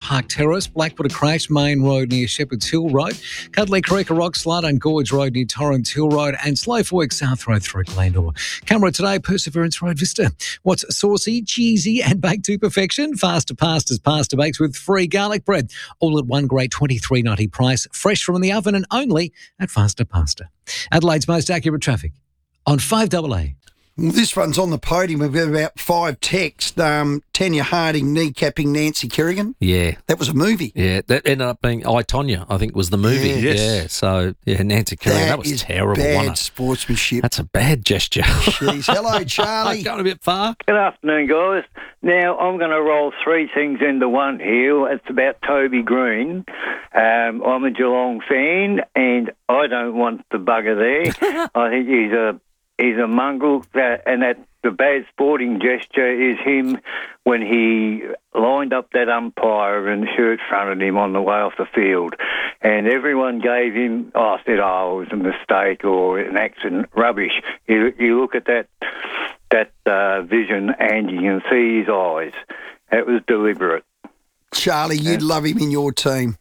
Park Terrace, Blackwater Crash, Main Road near Shepherd's Hill Road, Cuddly Creek, a rock slide on Gorge Road near Torrens Hill Road, and Slow Fork South Road through Glandore. Camera today, Perseverance Road Vista. What's saucy, cheesy, and baked to perfection? Faster Pastas Pasta Bakes with free garlic bread. All at one great $23.90 price, fresh from the oven and only at Faster Pasta. Adelaide's most accurate traffic on 5AA. Well, this one's on the podium. We've got about 5 texts. Tanya Harding kneecapping Nancy Kerrigan. Yeah. That was a movie. Yeah, that ended up being I, Tonya, I think was the movie. Yes. Yeah, so, Nancy Kerrigan, that was terrible, bad wasn't it? sportsmanship. That's a bad gesture. Jeez. Hello, Charlie. Going a bit far. Good afternoon, guys. Now, I'm going to roll 3 things into one here. It's about Toby Green. I'm a Geelong fan, and I don't want the bugger there. I think he's a mongrel, and that the bad sporting gesture is him when he lined up that umpire and shirt fronted him on the way off the field. And everyone gave him, said, it was a mistake or an accident. Rubbish. You look at that vision and you can see his eyes. It was deliberate. Charlie, you'd love him in your team.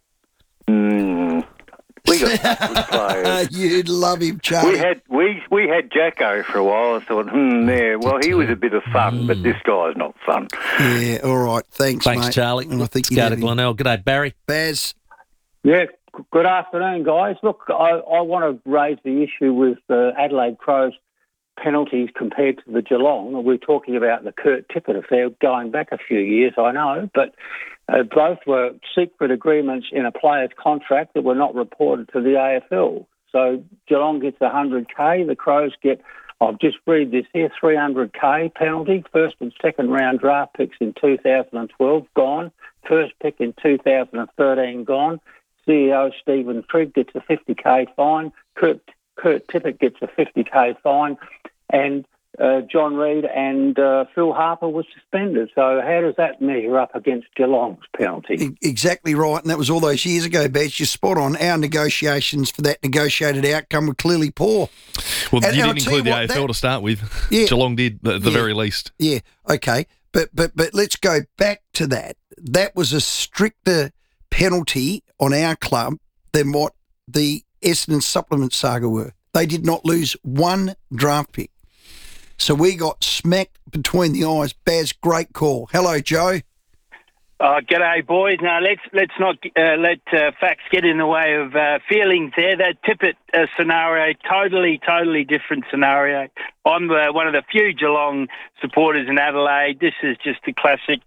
We got good players. You'd love him, Charlie. We had Jacko for a while. I thought, he was a bit of fun, but this guy's not fun. Yeah, all right. Thanks, mate. Charlie. And I think Let's go to Glenelg. G'day, Barry. Baz. Yeah, good afternoon, guys. Look, I want to raise the issue with the Adelaide Crows penalties compared to the Geelong. We're talking about the Kurt Tippett affair going back a few years, I know, but both were secret agreements in a player's contract that were not reported to the AFL. So Geelong gets 100K, the Crows get, I'll just read this here, 300K penalty, first and second round draft picks in 2012, gone, first pick in 2013, gone, CEO Stephen Trigg gets a 50K fine, Kurt Tippett gets a 50K fine, and John Reid and Phil Harper were suspended. So how does that measure up against Geelong's penalty? Exactly right, and that was all those years ago, Baz. You're spot on. Our negotiations for that negotiated outcome were clearly poor. Well, you didn't include the AFL to start with. Yeah. Geelong did, at the very least. Yeah, okay. But let's go back to that. That was a stricter penalty on our club than what the Essendon supplement saga were. They did not lose one draft pick. So we got smacked between the eyes. Baz, great call. Hello, Joe. G'day, boys. Now, let's not let facts get in the way of feelings there. That Tippett scenario, totally different scenario. I'm one of the few Geelong supporters in Adelaide. This is just a classic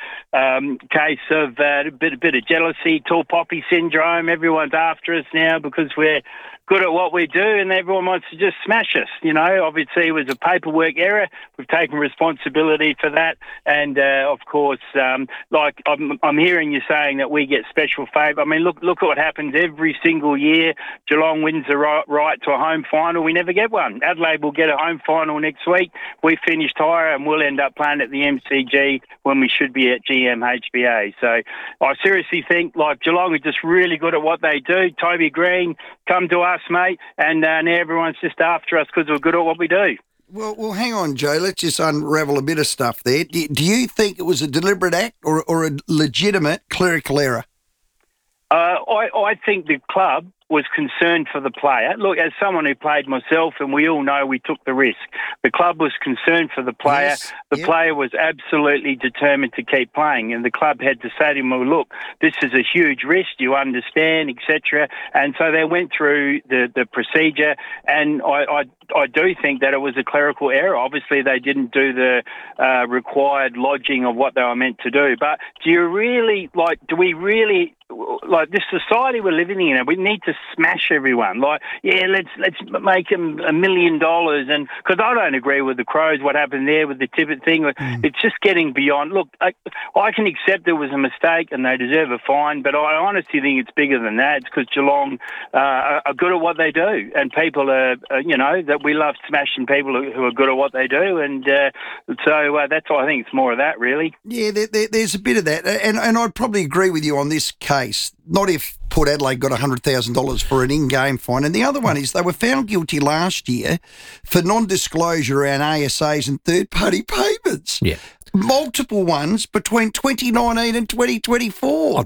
case of a bit of jealousy, tall poppy syndrome. Everyone's after us now because we're good at what we do, and everyone wants to just smash us. Obviously it was a paperwork error. We've taken responsibility for that, and of course, I'm hearing you saying that we get special favour. I mean, look at what happens every single year. Geelong wins the right to a home final. We never get one. Adelaide will get a home final next week. We finished higher, and we'll end up playing at the MCG when we should be at GMHBA. So I seriously think Geelong are just really good at what they do. Toby Green, come to us, mate, and now everyone's just after us because we're good at what we do. Well, hang on, Joe. Let's just unravel a bit of stuff there. Do you think it was a deliberate act or a legitimate clerical error? I think the club was concerned for the player. Look, as someone who played myself, and we all know we took the risk, the club was concerned for the player. Yes. The player was absolutely determined to keep playing, and the club had to say to him, well, look, this is a huge risk, you understand, etc. And so they went through the procedure, and I do think that it was a clerical error. Obviously, they didn't do the required lodging of what they were meant to do. But do we really this society we're living in, we need to smash everyone. Let's make them $1 million, and because I don't agree with the Crows, what happened there with the Tippett thing, it's just getting beyond. Look, I can accept it was a mistake and they deserve a fine, but I honestly think it's bigger than that. It's because Geelong are good at what they do, and people are, that we love smashing people who are good at what they do, and so that's why I think it's more of that, really. Yeah, there's a bit of that, and I'd probably agree with you on this case. Not if Port Adelaide got $100,000 for an in-game fine. And the other one is they were found guilty last year for non-disclosure around ASAs and third-party payments. Yeah. Multiple ones between 2019 and 2024.